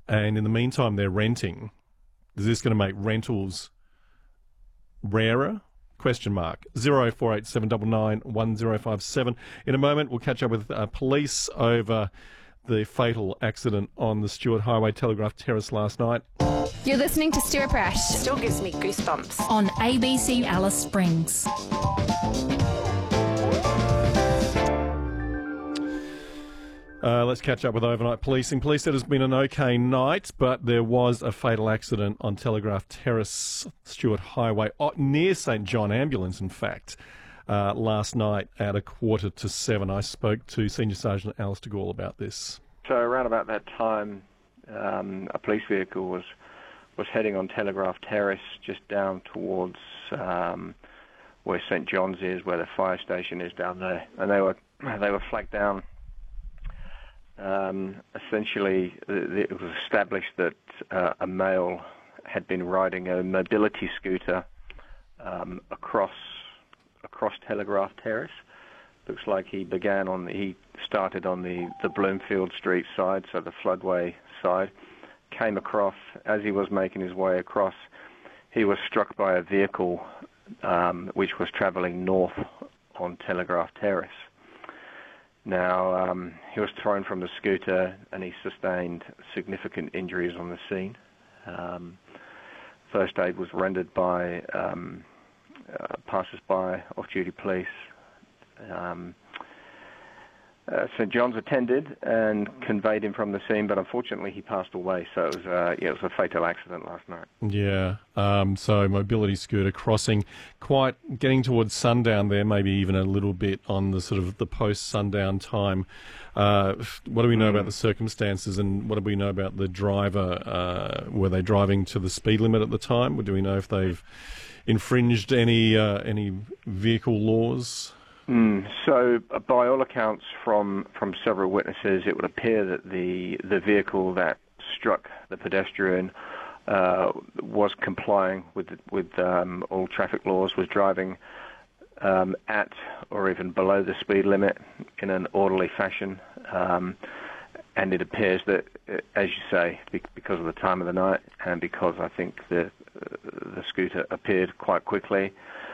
and in the meantime they're renting. Is this going to make rentals rarer? Question mark. 048799 1057. In a moment, we'll catch up with police over the fatal accident on the Stuart Highway Telegraph Terrace last night. You're listening to Stuart Brash. Still gives me goosebumps. On ABC Alice Springs. Let's catch up with overnight policing. Police said it's been an okay night, but there was a fatal accident on Telegraph Terrace, Stuart Highway, near St John Ambulance, in fact, last night at 6:45. I spoke to Senior Sergeant Alistair Gall about this. So around about that time, a police vehicle was heading on Telegraph Terrace, just down towards where St John's is, where the fire station is down there, and they were flagged down. Essentially, it was established that a male had been riding a mobility scooter across Telegraph Terrace. Looks like he started on the Bloomfield Street side, so the floodway side, came across. As he was making his way across, he was struck by a vehicle which was travelling north on Telegraph Terrace. Now, he was thrown from the scooter and he sustained significant injuries on the scene. First aid was rendered by passers-by, off-duty police. St John's attended and conveyed him from the scene, but unfortunately he passed away. So it was a fatal accident last night. Yeah. So mobility scooter crossing, quite getting towards sundown there, maybe even a little bit on the sort of the post-sundown time. What do we know about the circumstances, and what do we know about the driver? Were they driving to the speed limit at the time? Or do we know if they've infringed any vehicle laws? So, by all accounts from several witnesses, it would appear that the vehicle that struck the pedestrian was complying with all traffic laws, was driving at or even below the speed limit in an orderly fashion, and it appears that, as you say, because of the time of the night and because I think the scooter appeared quite quickly,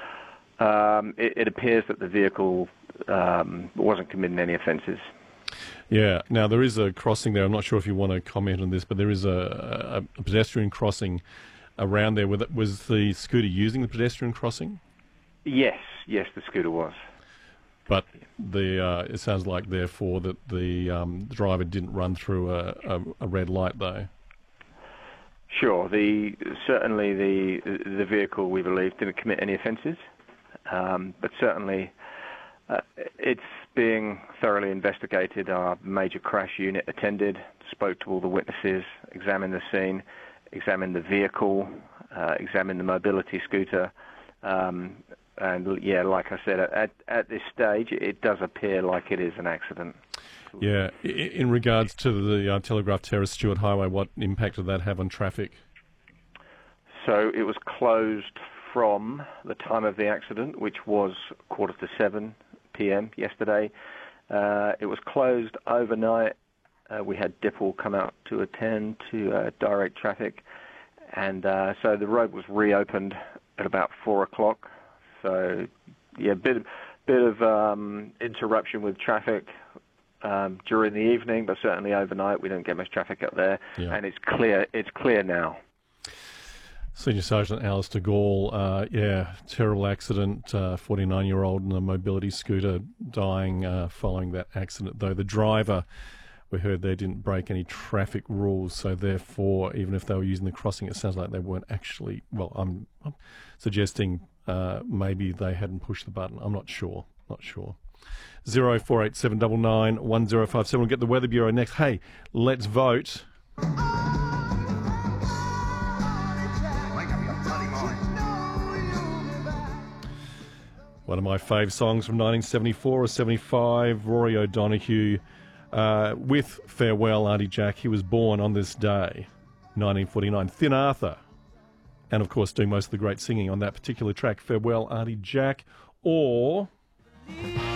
it appears that the vehicle wasn't committing any offences. Yeah. Now, there is a crossing there. I'm not sure if you want to comment on this, but there is a pedestrian crossing around there. Was the scooter using the pedestrian crossing? Yes, the scooter was. But it sounds like, therefore, that the driver didn't run through a red light, though. Sure. Certainly the vehicle, we believe, didn't commit any offences. But certainly it's being thoroughly investigated. Our major crash unit attended, spoke to all the witnesses, examined the scene, examined the vehicle, examined the mobility scooter. And, yeah, like I said, at this stage, it does appear like it is an accident. Yeah. In regards to the Telegraph Terrace Stuart Highway, what impact did that have on traffic? So it was closed from the time of the accident, which was 7:15 p.m. yesterday. It was closed overnight. We had Dipple come out to attend to direct traffic, and so the road was reopened at about 4 o'clock. So, yeah, bit of interruption with traffic during the evening, but certainly overnight we don't get much traffic up there, and it's clear. It's clear now. Senior Sergeant Alistair Gall, terrible accident, 49-year-old on a mobility scooter dying following that accident, though the driver, we heard they didn't break any traffic rules, so therefore, even if they were using the crossing, it sounds like they weren't actually, well, I'm suggesting maybe they hadn't pushed the button. I'm not sure. 048799 1057. We'll get the Weather Bureau next. Hey, let's vote. One of my fave songs from 1974 or 75, Rory O'Donoghue with Farewell Auntie Jack. He was born on this day, 1949. Thin Arthur. And, of course, doing most of the great singing on that particular track, Farewell Auntie Jack, or...